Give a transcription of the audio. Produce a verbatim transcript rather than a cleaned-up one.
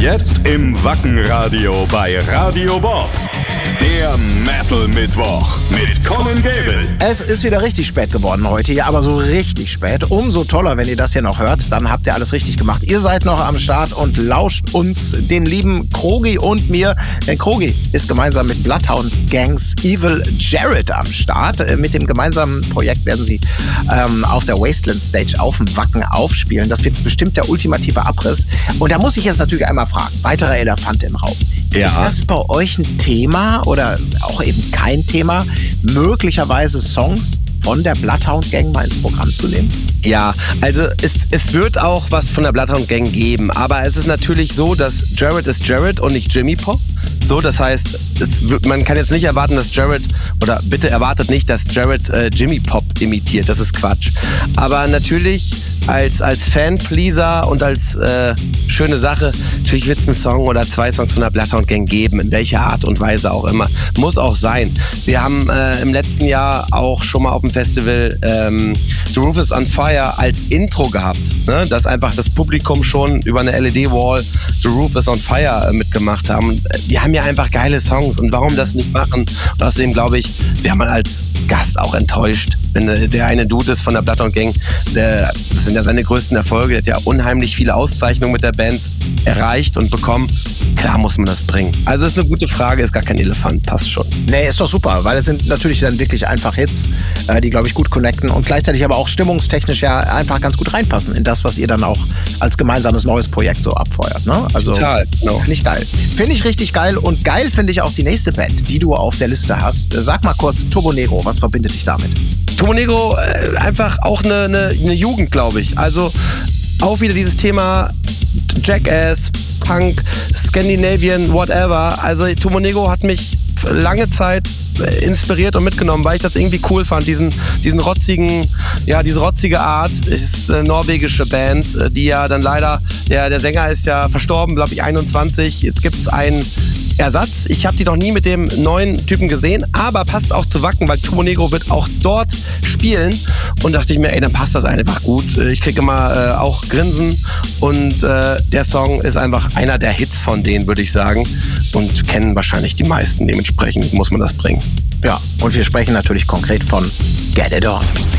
Jetzt im Wackenradio bei Radio Bob. Der Metal-Mittwoch mit Colin Gable. Es ist wieder richtig spät geworden heute hier, aber so richtig spät. Umso toller, wenn ihr das hier noch hört, dann habt ihr alles richtig gemacht. Ihr seid noch am Start und lauscht uns, dem lieben Krogi und mir. Denn Krogi ist gemeinsam mit Bloodhound Gangs Evil Jared am Start. Mit dem gemeinsamen Projekt werden sie ähm, auf der Wasteland Stage auf dem Wacken aufspielen. Das wird bestimmt der ultimative Abriss. Und da muss ich jetzt natürlich einmal fragen, weiterer Elefant im Raum. Ja. Ist das bei euch ein Thema oder auch eben kein Thema, möglicherweise Songs von der Bloodhound Gang mal ins Programm zu nehmen? Ja, also es, es wird auch was von der Bloodhound Gang geben, aber es ist natürlich so, dass Jared ist Jared und nicht Jimmy Pop. So, das heißt, es wird, man kann jetzt nicht erwarten, dass Jared, oder bitte erwartet nicht, dass Jared äh, Jimmy Pop imitiert, das ist Quatsch. Aber natürlich als, als Fan-Pleaser und als äh, schöne Sache, natürlich wird es einen Song oder zwei Songs von der Bloodhound Gang geben, in welcher Art und Weise auch immer. Muss auch sein. Wir haben äh, im letzten Jahr auch schon mal auf dem Festival ähm, The Roof is on Fire als Intro gehabt, ne? Dass einfach das Publikum schon über eine L E D-Wall The Roof is on Fire äh, mitgemacht haben. Und, äh, die haben ja einfach geile Songs und warum das nicht machen? Und außerdem glaube ich, wäre man als Gast auch enttäuscht, wenn äh, der eine Dude ist von der Bloodhound Gang, der, das sind ja seine größten Erfolge, der hat ja unheimlich viele Auszeichnungen mit der Band erreicht und bekommen. Klar muss man das bringen. Also ist eine gute Frage, ist gar kein Elefant, passt schon. Nee, ist doch super, weil es sind natürlich dann wirklich einfach Hits, äh, die, glaube ich, gut connecten und gleichzeitig aber auch stimmungstechnisch ja einfach ganz gut reinpassen in das, was ihr dann auch als gemeinsames neues Projekt so abfeuert. Ne? Also, total, genau. Finde ich geil. Finde ich richtig geil und geil finde ich auch die nächste Band, die du auf der Liste hast. Sag mal kurz, Turbonegro, was verbindet dich damit? Turbonegro, äh, einfach auch eine, eine, eine Jugend, glaube ich. Also auch wieder dieses Thema Jackass, Punk, Scandinavian, whatever. Also Turbonegro hat mich lange Zeit inspiriert und mitgenommen, weil ich das irgendwie cool fand, diesen, diesen rotzigen, ja, diese rotzige Art. Es ist eine norwegische Band, die ja dann leider, der, der Sänger ist ja verstorben, glaube ich, einundzwanzig. Jetzt gibt es einen Ersatz. Ich habe die noch nie mit dem neuen Typen gesehen, aber passt auch zu Wacken, weil Turbonegro wird auch dort spielen. Und dachte ich mir, ey, dann passt das einfach gut. Ich kriege immer äh, auch Grinsen und äh, der Song ist einfach einer der Hits von denen, würde ich sagen. Und kennen wahrscheinlich die meisten. Dementsprechend muss man das bringen. Ja, und wir sprechen natürlich konkret von Get It On.